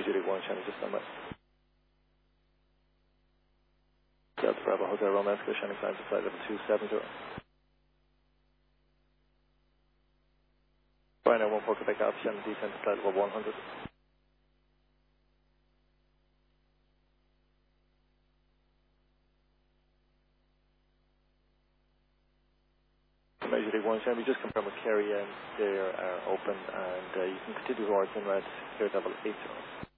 Judy 1, Shannon, just on that. Delta Bravo Hotel Rome, Mexico, Shannon, climb to flight level 270. Ryanair 14 Quebec Alpha, Shannon, descend to flight level 100. Judy 1, Shannon, we just confirmed with Kerry, they are open, and you can continue towards inlet, clear level 80.